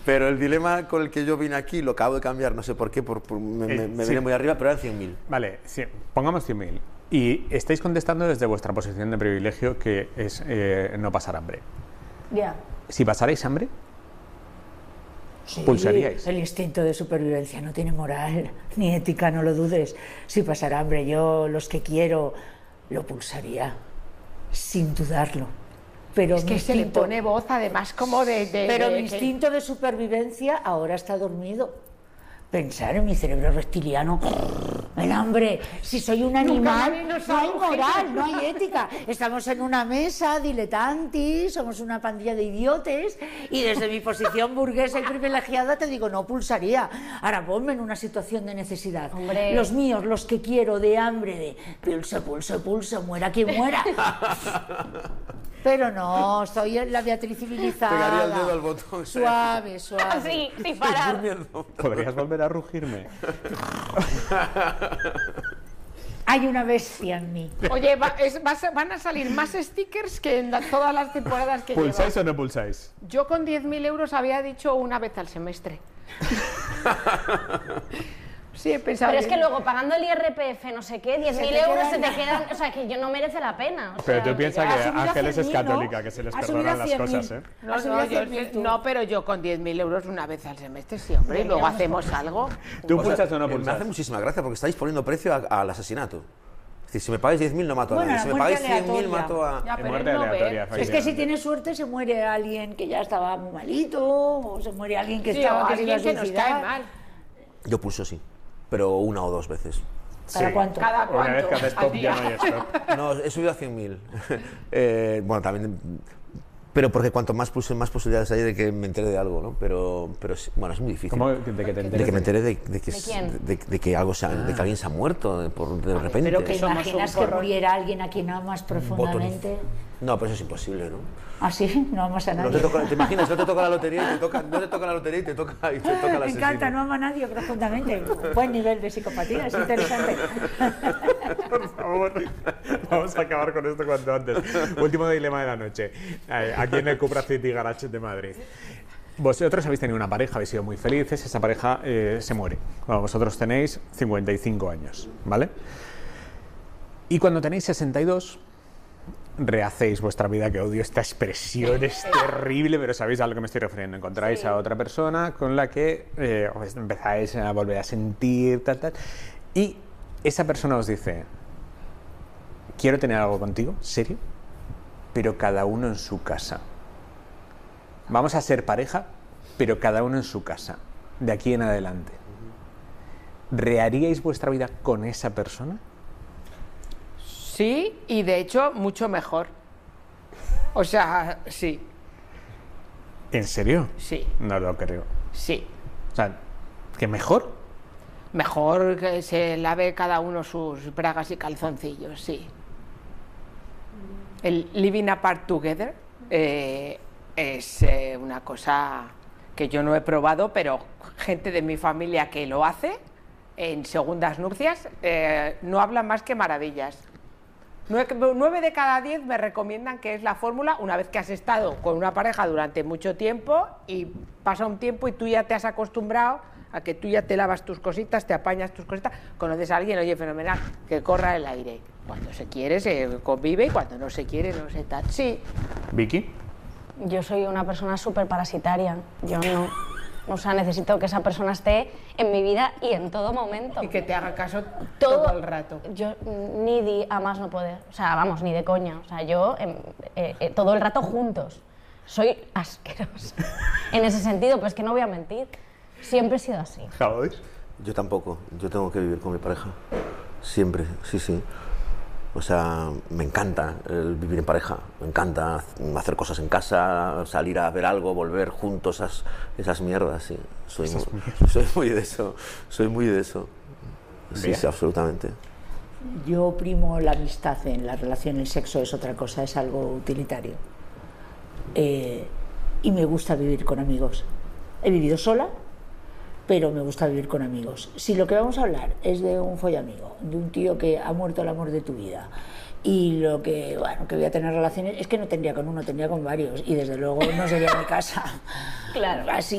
Pero el dilema con el que yo vine aquí lo acabo de cambiar, no sé por qué, me viene muy arriba, pero eran 100.000. Vale, sí, pongamos 100.000. Y estáis contestando desde vuestra posición de privilegio, que es no pasar hambre. Ya. Si pasarais hambre, Sí, pulsaríais. el instinto de supervivencia no tiene moral ni ética, no lo dudes. Si pasara hambre, yo, los que quiero, lo pulsaría, sin dudarlo. Pero Es que se le pone voz, además, como Pero mi instinto de supervivencia ahora está dormido. Pensar en mi cerebro reptiliano, el hambre, si soy un animal, no hay moral, no hay ética. Estamos en una mesa, diletantis, somos una pandilla de idiotes, y desde mi posición burguesa y privilegiada te digo, no pulsaría. Ahora ponme en una situación de necesidad. Hombre. Los míos, los que quiero, de hambre, de pulso, pulso, pulso, muera quien muera. Pero no, soy la Beatriz civilizada. Pegaría el dedo al botón. Suave, suave. Sí, sin parar. Durmiendo. ¿Podrías volver a rugirme? Hay una bestia en mí. Oye, van a salir más stickers que en todas las temporadas que ¿Pulsáis llevas. o no pulsáis? Yo con 10.000 euros había dicho una vez al semestre. Sí, he pensado. Pero es que luego pagando el IRPF, no sé qué, 10.000 te euros se quedan- te quedan. O sea, que yo no merece la pena. O Pero sea, tú piensas ha que subido a Ángeles es 100.000, ¿no? católica, que se les Ha subido perdonan a las 100.000. cosas, ¿eh? No, Has subido no, a 100.000 tú. no, pero yo con 10.000 euros una vez al semestre, sí, hombre, y luego hacemos algo. ¿Tú O sea, pulsas o no Me pulsas? hace muchísima gracia porque estáis poniendo precio al asesinato. Es decir, si me pagáis 10.000 no mato a Bueno, nadie. Si la me pagáis muerte 100.000 aleatoria. mato a... Ya, pero muerte él no ve. aleatoria, Es que si efectivamente. tienes suerte se muere alguien que ya estaba muy malito, o se muere alguien que Sí, estaba o que se iba a alguien que nos suicidar. cae mal. Yo pulso sí, pero una o dos veces. ¿Para Sí. cuánto? Cada Una vez cuánto que haces al top día. ya no hay stop. No, he subido a 100.000. Bueno, también... Pero porque cuanto más pulse, más posibilidades hay de que me entere de algo, ¿no? Pero sí, bueno, es muy difícil. ¿Cómo de que te De que me enteres? entere de que, quién? de que algo de que alguien se ha muerto de repente. Pero que Somos imaginas un que porrón. muriera alguien a quien amas profundamente. No, pero eso es imposible, ¿no? Así, no amas a No nadie. ¿te imaginas? No te toca la lotería y te toca, no te toca la lotería y te toca el Me encanta, asesino. no ama a nadie profundamente. Buen nivel de psicopatía, es interesante. Por favor, vamos a acabar con esto cuanto antes. Último dilema de la noche. Aquí en el Cupra City Garage de Madrid. Vosotros habéis tenido una pareja, habéis sido muy felices, esa pareja se muere. Bueno, vosotros tenéis 55 años, ¿vale? Y cuando tenéis 62, rehacéis vuestra vida, que odio esta expresión, es terrible, pero sabéis a lo que me estoy refiriendo. Encontráis a otra persona con la que os empezáis a volver a sentir, tal, y esa persona os dice, quiero tener algo contigo, serio, pero cada uno en su casa. Vamos a ser pareja, pero cada uno en su casa, de aquí en adelante. ¿Reharíais vuestra vida con esa persona? Sí, y de hecho, mucho mejor. O sea, sí, ¿En serio? sí, No lo creo. sí. O sea, ¿que mejor? Mejor que se lave cada uno sus bragas y calzoncillos, sí. El living apart together es una cosa que yo no he probado, pero gente de mi familia que lo hace en segundas nupcias no habla más que maravillas. 9 de cada 10 me recomiendan que es la fórmula una vez que has estado con una pareja durante mucho tiempo y pasa un tiempo y tú ya te has acostumbrado a que tú ya te lavas tus cositas, te apañas tus cositas, conoces a alguien, oye, fenomenal, que corra el aire. Cuando se quiere se convive y cuando no se quiere no se tal. Sí, ¿Vicky? Yo soy una persona súper parasitaria. Yo no. O sea, necesito que esa persona esté en mi vida y en todo momento. y que te haga caso todo el rato. Yo ni di a más no poder. O sea, vamos, ni de coña. O sea, yo todo el rato juntos. Soy asquerosa. En ese sentido, pues que no voy a mentir. Siempre he sido así. ¿Jabois? Yo tampoco, yo tengo que vivir con mi pareja. Siempre, sí, sí. O sea, me encanta el vivir en pareja, me encanta hacer cosas en casa, salir a ver algo, volver juntos, esas mierdas, sí. Soy muy de eso, soy muy de eso. Sí, Bien. sí, absolutamente. Yo primo la amistad en la relación, el sexo es otra cosa, es algo utilitario. Y me gusta vivir con amigos. He vivido sola, pero me gusta vivir con amigos. Si lo que vamos a hablar es de un follamigo, de un tío que ha muerto el amor de tu vida, y lo que, bueno, que voy a tener relaciones, es que no tendría con uno, tendría con varios, y desde luego no sería mi casa. Claro. Así